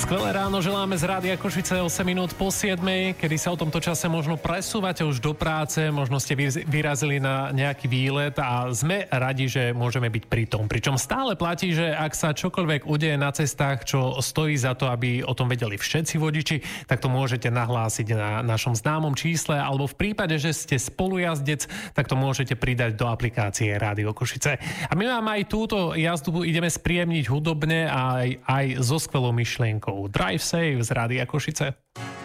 Skvelé ráno želáme z Rádia Košice 8 minút po 7, kedy sa o tomto čase možno presúvate už do práce, možno ste vyrazili na nejaký výlet a sme radi, že môžeme byť pri tom. Pričom stále platí, že ak sa čokoľvek udeje na cestách, čo stojí za to, aby o tom vedeli všetci vodiči, tak to môžete nahlásiť na našom známom čísle, alebo v prípade, že ste spolujazdec, tak to môžete pridať do aplikácie Rádio Košice. A my vám aj túto jazdu ideme spríjemniť hudobne a aj so skvelou myšlienkou. Drive Safe z Rádia Košice.